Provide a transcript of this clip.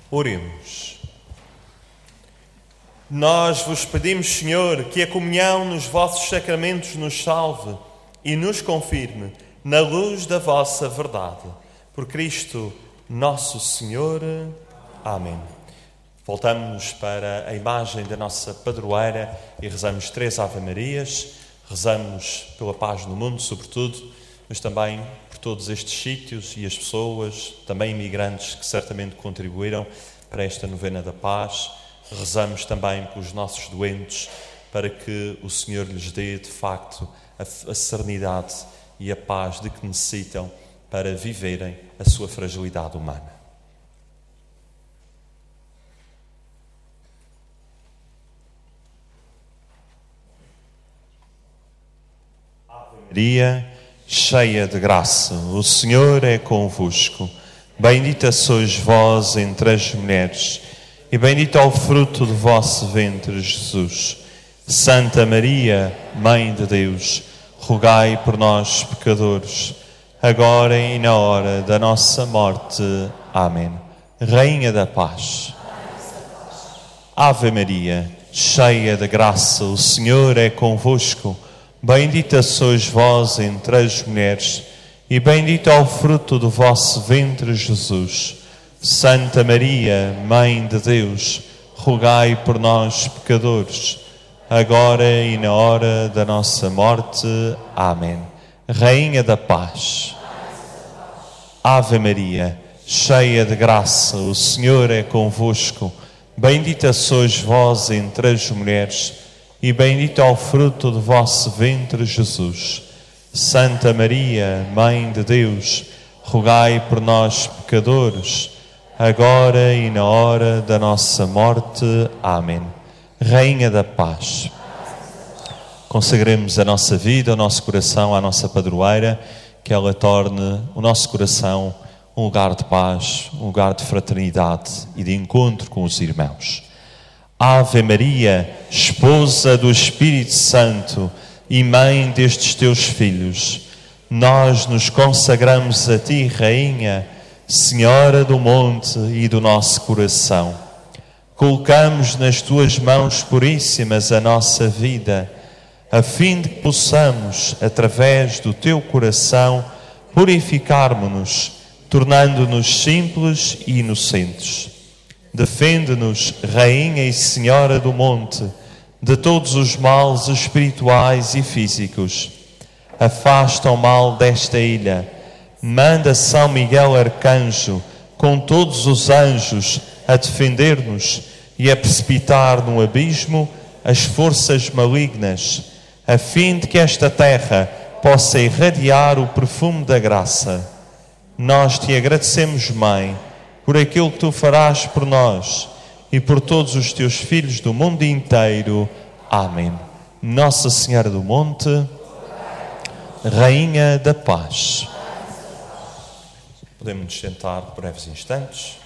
Oremos. Nós vos pedimos, Senhor, que a comunhão nos vossos sacramentos nos salve e nos confirme na luz da vossa verdade. Por Cristo, nosso Senhor. Amém. Voltamos para a imagem da nossa padroeira e rezamos 3 Ave-Marias. Rezamos pela paz no mundo, sobretudo, mas também por todos estes sítios e as pessoas, também imigrantes, que certamente contribuíram para esta novena da paz. Rezamos também pelos nossos doentes, para que o Senhor lhes dê, de facto, a serenidade e a paz de que necessitam para viverem a sua fragilidade humana. Ave Maria, cheia de graça, o Senhor é convosco. Bendita sois vós entre as mulheres, e bendito é o fruto do vosso ventre, Jesus. Santa Maria, Mãe de Deus, rogai por nós, pecadores, agora e na hora da nossa morte. Amém. Rainha da paz. Ave Maria, cheia de graça, o Senhor é convosco. Bendita sois vós entre as mulheres, e bendito é o fruto do vosso ventre, Jesus. Santa Maria, Mãe de Deus, rogai por nós, pecadores, agora e na hora da nossa morte. Amém. Rainha da paz. Ave Maria, cheia de graça, o Senhor é convosco. Bendita sois vós entre as mulheres, e bendito é o fruto do vosso ventre, Jesus. Santa Maria, Mãe de Deus, rogai por nós, pecadores, agora e na hora da nossa morte. Amém. Rainha da paz. Consagremos a nossa vida, o nosso coração à nossa padroeira, que ela torne o nosso coração um lugar de paz, um lugar de fraternidade e de encontro com os irmãos. Ave Maria, esposa do Espírito Santo e mãe destes teus filhos, nós nos consagramos a ti, Rainha, Senhora do monte e do nosso coração. Colocamos nas tuas mãos puríssimas a nossa vida, a fim de que possamos, através do teu coração, purificarmo-nos, tornando-nos simples e inocentes. Defende-nos, Rainha e Senhora do monte, de todos os males espirituais e físicos. Afasta o mal desta ilha. Manda São Miguel Arcanjo, com todos os anjos, a defender-nos e a precipitar no abismo as forças malignas, a fim de que esta terra possa irradiar o perfume da graça. Nós te agradecemos, Mãe, por aquilo que tu farás por nós e por todos os teus filhos do mundo inteiro. Amém. Nossa Senhora do Monte, Rainha da Paz. Podemos nos sentar por breves instantes.